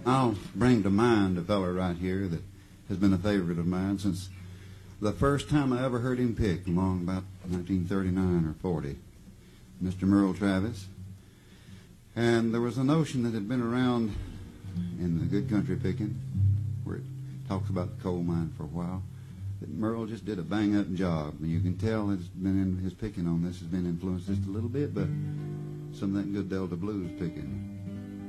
I'll bring to mind a feller right here that has been a favorite of mine since the first time I ever heard him pick, along about 1939 or 40, Mr. Merle Travis. And there was a notion that had been around in the good country picking, where it talks about the coal mine for a while, that Merle just did a bang-up job. And you can tell it's been his picking on this has been influenced just a little bit, but some of that good Delta blues picking.